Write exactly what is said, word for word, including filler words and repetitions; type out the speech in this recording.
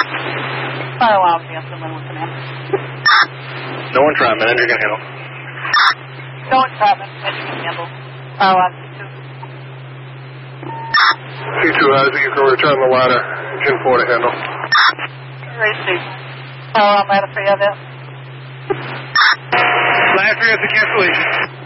Fire alarm, answer when we come in. No entrapment, engine can handle. No entrapment, engine can handle. Fire alarm, C two. C two, Isaac, you can return the ladder. Engine four to handle. Receive. Fire alarm, ladder three, have it. Ladder three has the cancellation.